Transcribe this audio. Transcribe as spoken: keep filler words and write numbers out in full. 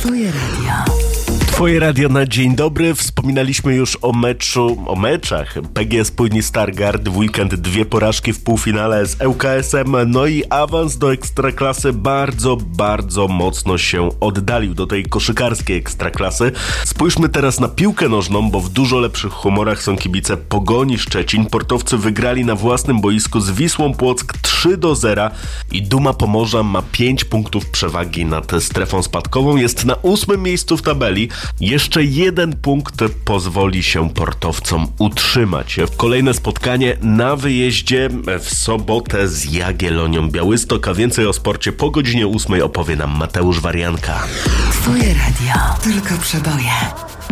Twoje radio. Twoje radio na dzień dobry. Wspominaliśmy już o meczu, o meczach P G S Płyni Stargard. W weekend dwie porażki w półfinale z L K S-em, no i awans do Ekstraklasy bardzo, bardzo mocno się oddalił do tej koszykarskiej Ekstraklasy. Spójrzmy teraz na piłkę nożną, bo w dużo lepszych humorach są kibice Pogoni Szczecin. Portowcy wygrali na własnym boisku z Wisłą Płock trzy do zera i Duma Pomorza ma pięć punktów przewagi nad strefą spadkową. Jest na ósmym miejscu w tabeli. Jeszcze jeden punkt pozwoli się portowcom utrzymać. Kolejne spotkanie na wyjeździe w sobotę z Jagiellonią Białystok, a więcej o sporcie po godzinie ósmej opowie nam Mateusz Warianka. Twoje radio. Tylko przeboje.